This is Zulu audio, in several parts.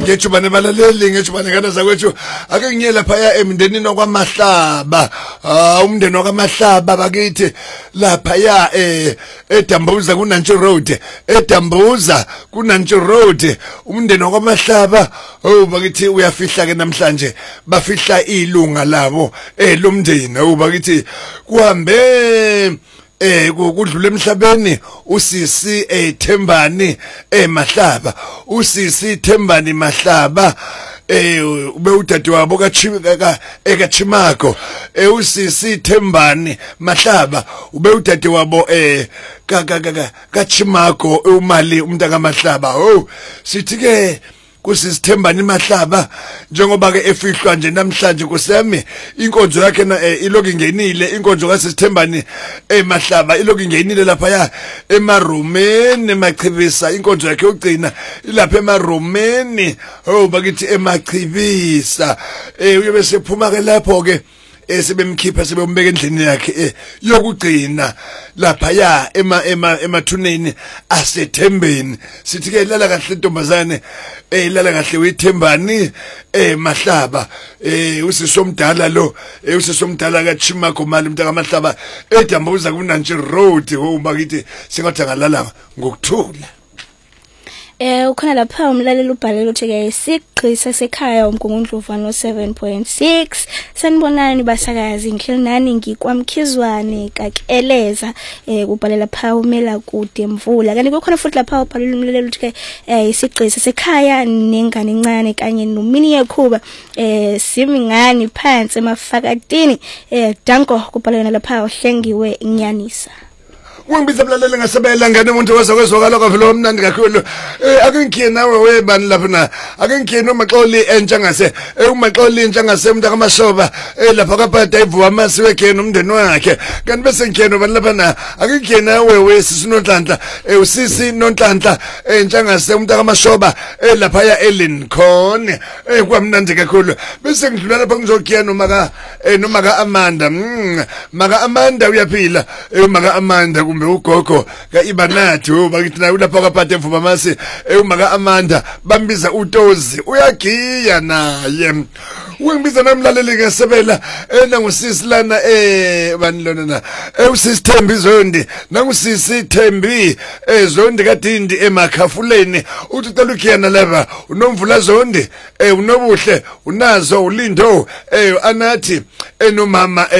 ngejubane balaleli ngejubane ngana zakwethu ake ngiye lapha emndenini okwamahlaba umndeni okwamahlaba bakithi lapha eDambuza kuNantsi Road eDambuza kuNantsi Road umndeni okwamahlaba bakithi uyafihla ke namhlanje bafihla ilunga labo lomndeni bakithi kuhambe kudlula emhlabeni usisi Thembani Mahlaba usisi Thembani Mahlaba ube udade wabo kaChimako usisi Thembani Mahlaba ube udade wabo kaChimako umali umntaka Mahlaba sithi ke kusisithembani Mahlaba njengoba ke efihlwa nje namhlanje kusemi inkonzo yakhe iloku ingenile inkonzo kaSithembani Mahlaba iloku ingenile lapha emarumeni emachibisa inkonzo yakhe ugcina ilapha emarumeni bakithi emachibisa uyobe sephuma ke lapho ke sebemkhipha sebembeka endlini yakhe yokugcina lapha emathuneni aseThembeni sithi ke lala kahle intombazane lala kahle uyiThembani Mahlaba usisomdala lo usisomdala kaChimako mali umntaka Mahlaba eDambuza kuNantsi Road bakithi singathi ngalala ngokuthula ukhona lapha umlaleli ubhalele uthi ke isigqisa sekhaya umgungundlovano 7.6 sanibonani basakazi ngihlenani ngikwamkhizwane kakeleza kubhalela lapha umela kude mvula kanti kukhona futhi lapha ubhalele umlaleli uthi ke isigqisa sekhaya nengane encane kanye nomini yekhuba simingani phansi emafakatini danko kubhalele lapha uhlengiwe inyanisa Ungibiza mlaleli ngasebela ngene umuntu wezokwezwakala kwavela omnandi kakhulu ake ngiye nawe webani lapha na ake ngiye noMaxoli entsha ngase uMaxoli entsha ngase umntaka kaMashoba lapha kaBhada ivuwa amasi wegene umndeni wakhe kanti bese ngiye nobani lapha na ake ngiye nawe wesisi noNhlanhla usisi noNhlanhla entsha ngase umntaka kaMashoba lapha eLincoln kwamnandi kakhulu bese ngidlula lapha ngizogiya noma ka Amanda maka Amanda uyaphila maka Amanda ugogo kaIbanathi bakithi nayo lapha kaPhate mvuma mase umaka Amanda bambiza uTozi uyagiya naye ungibiza namlaleli ngesebela nangusisi lana bani lona na usisi Thembi Zondi nangusisi Thembi Zondi kaDindi emakhafuleni uthi talukiyana laba unomvula Zondi unobuhle unazo ulindo anathi nomama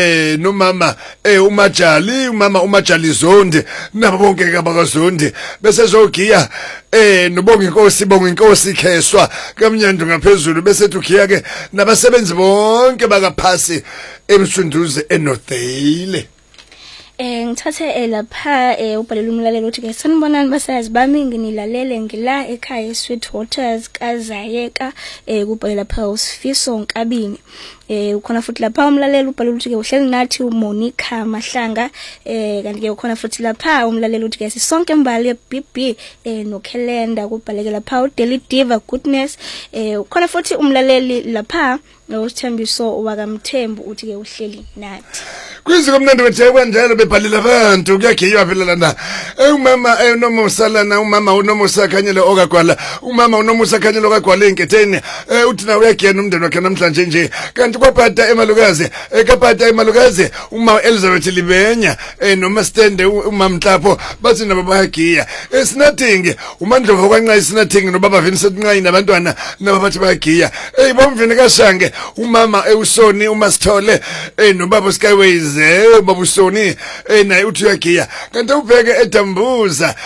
umajali Zondi nabo bonke kabakaZondi bese zogiya nobonga inkosi Kheswa kamnyando ngaphezulu bese thugiya ke nabasebenzi bonke bakaphasi emsunduze eNorthale ngithathe lapha ubhalele umlaleli uthi ke sanibonani basazi bami nginilalele ngila ekhaya eSweet Waters kaZayeka kubhalela lapha uSifiso Nkabini ukhona futhi lapha umlaleli ubhalele uthi ke uhleli nathi uMonica Mahlanga kanti ke ukhona futhi lapha umlaleli uthi ke sisonke mbali yeBB noKelenda kubhaleke lapha uDaily Diva Goodness ukhona futhi umlaleli lapha uSithembiso wakaMthembu uthi ke uhleli nathi kwizi komnandi wethe kanjalo bebhalile abantu kuyagiywa phela lana umama uNomusa lana umama uNomusa Khanyile okagwala umama uNomusa Khanyile okagwala enketheni uthi na uyagiyana umndeni wakhe namhlanje nje kanti kwaPhata eMalukazi kaPhata eMalukazi uma Elizabeth Libenya noma Stende umama Mhlapho bathi nabo bayagiya eSinathing uMandlovu kwanqa eSinathing nobaba Vincent Nqayi nabantwana nabo bathi bayagiya bomvini kaShange umama uSoni uMasithole nobaba Skyways babusoni naye uthi uyagiya kanti ubheke eDambuza